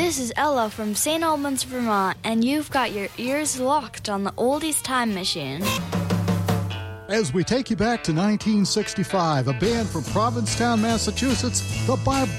This is Ella from St. Albans, Vermont, and you've got your ears locked on the Oldies Time Machine. As we take you back to 1965, a band from Provincetown, Massachusetts, the